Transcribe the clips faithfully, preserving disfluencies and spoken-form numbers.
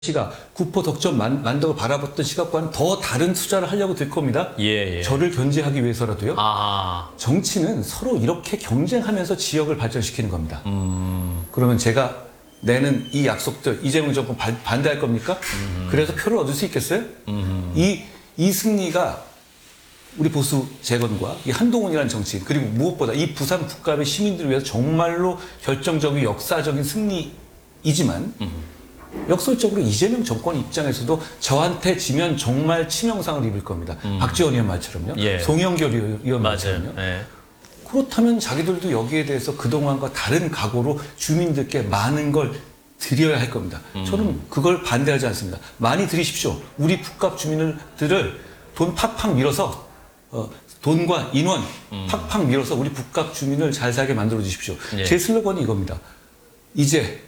시각, 구포 덕전 만, 만덕을 바라봤던 시각과는 더 다른 투자를 하려고 들 겁니다. 예, 예. 저를 견제하기 위해서라도요. 아, 정치는 서로 이렇게 경쟁하면서 지역을 발전시키는 겁니다. 음, 그러면 제가 내는 이 약속들 이재명 정권 반, 반대할 겁니까? 음. 그래서 표를 얻을 수 있겠어요? 음. 이, 이 승리가 우리 보수 재건과 이 한동훈이라는 정치인 그리고 무엇보다 이 부산 북갑의 시민들을 위해서 정말로 결정적인 역사적인 승리이지만 음. 역설적으로 이재명 정권 입장에서도 저한테 지면 정말 치명상을 입을 겁니다. 음. 박지원 의원 말처럼요. 예. 송영길 의원 말처럼요. 맞아요. 예. 그렇다면 자기들도 여기에 대해서 그동안과 다른 각오로 주민들께 많은 걸 드려야 할 겁니다. 음. 저는 그걸 반대하지 않습니다. 많이 드리십시오. 우리 북갑 주민들을 돈 팍팍 밀어서 어, 돈과 인원 음. 팍팍 밀어서 우리 북갑 주민을 잘 살게 만들어 주십시오. 예. 제 슬로건이 이겁니다. 이제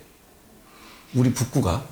우리 북구가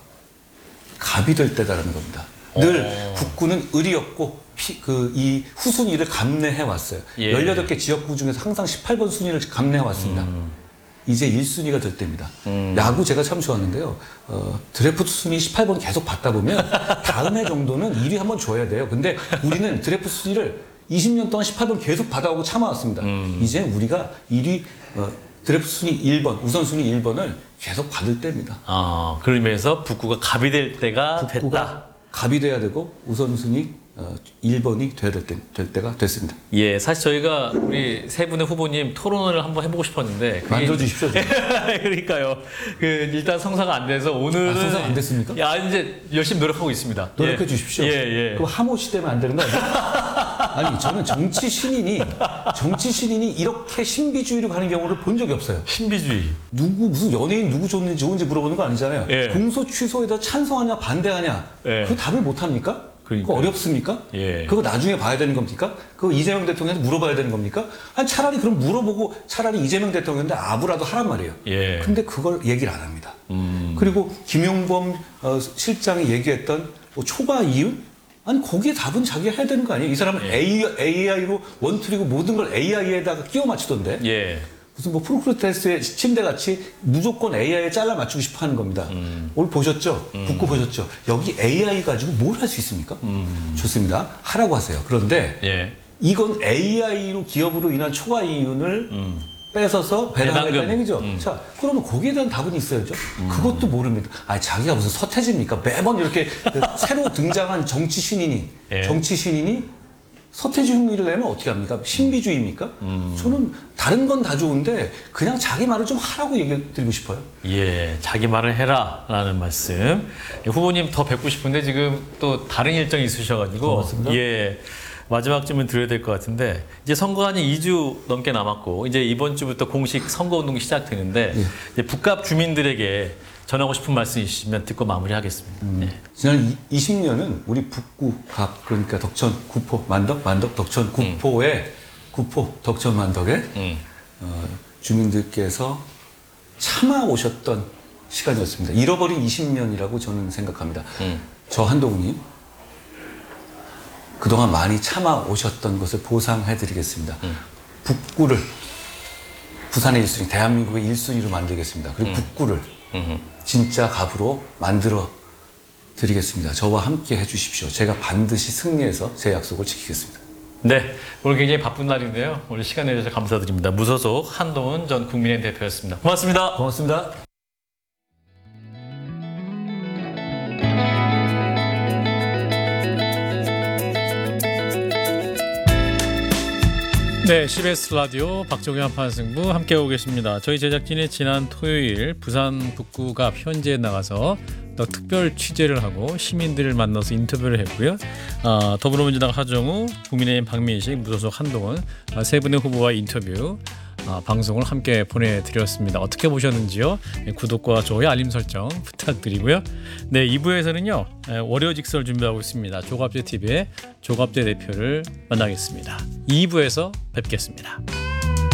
갑이 될 때다라는 겁니다. 늘 오. 북구는 을이 없고 그 이 후순위를 감내해 왔어요. 예. 열여덟 개 지역구 중에서 항상 십팔 번 순위를 감내해 왔습니다. 음. 이제 일 순위가 될 때입니다. 음. 야구 제가 참 좋아하는데요. 어, 드래프트 순위 십팔 번 계속 받다 보면 다음 해 정도는 일 위 한번 줘야 돼요. 근데 우리는 드래프트 순위를 이십 년 동안 십팔 번 계속 받아오고 참아왔습니다. 음. 이제 우리가 일 위 어, 드래프트 순위 일 번, 우선순위 일 번을 계속 받을 때입니다. 아, 그러면서 북구가 갑이 될 때가 됐다. 북구가 갑이 돼야 되고 우선순위 어, 일 번이 돼야 될, 때, 될 때가 됐습니다. 예, 사실 저희가 우리 세 분의 후보님 토론을 한번 해보고 싶었는데 그게 만들어 주십시오. 그러니까요. 그 일단 성사가 안 돼서 오늘은 아, 성사가 안 됐습니까? 야, 이제 열심히 노력하고 있습니다. 노력해 예. 주십시오. 예, 예. 그럼 하모시 되면 안 되는 거 아니에요? 아니, 저는 정치 신인이, 정치 신인이 이렇게 신비주의로 가는 경우를 본 적이 없어요. 신비주의. 누구, 무슨 연예인 누구 좋은지 좋은지 물어보는 거 아니잖아요. 예. 공소 취소에다 찬성하냐, 반대하냐. 예. 그 답을 못 합니까? 그거 그러니까요. 어렵습니까? 예. 그거 나중에 봐야 되는 겁니까? 그거 이재명 대통령한테 물어봐야 되는 겁니까? 아니, 차라리 그럼 물어보고 차라리 이재명 대통령한테 아부라도 하란 말이에요. 예. 근데 그걸 얘기를 안 합니다. 음. 그리고 김용범 어, 실장이 얘기했던 뭐 초과 이윤? 아니 거기에 답은 자기가 해야 되는 거 아니에요? 이 사람은 예. 에이아이로 원툴이고 모든 걸 에이아이에다가 끼워 맞추던데 예. 무슨 뭐 프로크테스의 침대같이 무조건 에이아이에 잘라 맞추고 싶어 하는 겁니다. 음. 오늘 보셨죠? 북구 보셨죠? 여기 에이아이 가지고 뭘 할 수 있습니까? 음. 좋습니다. 하라고 하세요. 그런데 예. 이건 에이아이로 기업으로 인한 초과 이윤을 음. 뺏어서 배당하겠다는 배당금. 얘기죠. 음. 자, 그러면 거기에 대한 답은 있어야죠. 그것도 모릅니다. 아, 자기가 무슨 서태지입니까? 매번 이렇게 그 새로 등장한 정치 신인이, 예. 정치 신인이 서태지 흉내를 내면 어떻게 합니까? 신비주의입니까? 음. 저는 다른 건 다 좋은데 그냥 자기 말을 좀 하라고 얘기 드리고 싶어요. 예, 자기 말을 해라라는 말씀. 예, 후보님 더 뵙고 싶은데 지금 또 다른 일정이 있으셔가지고 고맙습니다. 예, 마지막 질문 드려야 될 것 같은데 이제 선거한이 이 주 넘게 남았고 이제 이번 주부터 공식 선거운동이 시작되는데 예. 이제 북갑 주민들에게 전하고 싶은 말씀 있으시면 듣고 마무리하겠습니다. 음. 예. 지난 이십 년은 우리 북구, 갑, 그러니까 덕천, 구포, 만덕, 만덕, 덕천, 구포의 구포, 덕천, 만덕의 음. 어, 주민들께서 참아오셨던 시간이었습니다. 잃어버린 이십 년이라고 저는 생각합니다. 음. 저 한동훈이 그동안 많이 참아오셨던 것을 보상해드리겠습니다. 음. 북구를 부산의 일 순위, 대한민국의 일 순위로 만들겠습니다. 그리고 음. 북구를 음. 진짜 갑으로 만들어 드리겠습니다. 저와 함께 해주십시오. 제가 반드시 승리해서 제 약속을 지키겠습니다. 네, 오늘 굉장히 바쁜 날인데요. 오늘 시간 내주셔서 감사드립니다. 무소속 한동훈 전 국민의힘 대표였습니다. 고맙습니다. 고맙습니다. 네, 씨비에스 라디오 박종현 한판승부 함께하고 계십니다. 저희 제작진이 지난 토요일 부산 북구갑 현지에 나가서 또 특별 취재를 하고 시민들을 만나서 인터뷰를 했고요. 어, 더불어민주당 하정우, 국민의힘 박민식, 무소속 한동훈 어, 세 분의 후보와 인터뷰 어, 방송을 함께 보내드렸습니다. 어떻게 보셨는지요? 네, 구독과 좋아요, 알림 설정 부탁드리고요. 네, 이 부에서는요 월요 직설 준비하고 있습니다. 조갑재 티비의 조갑재 대표를 만나겠습니다. 이 부에서 뵙겠습니다.